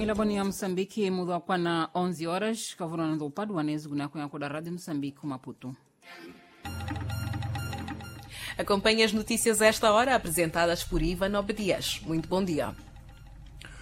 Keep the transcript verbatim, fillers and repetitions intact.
Milaboni ya Msambiki mudwa kwa na onze horas kavurana do Padua nezu na kwa da Rádio Moçambique Maputo. Acompanhe as notícias a esta hora apresentadas por Ivan Obedias. Muito bom dia.